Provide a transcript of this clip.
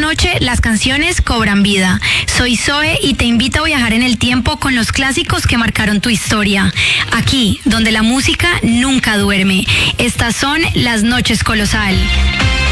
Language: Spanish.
noche las canciones cobran vida. Soy Zoe y te invito a viajar en el tiempo con los clásicos que marcaron tu historia. Aquí, donde la música nunca duerme. Estas son Las Noches Colosal.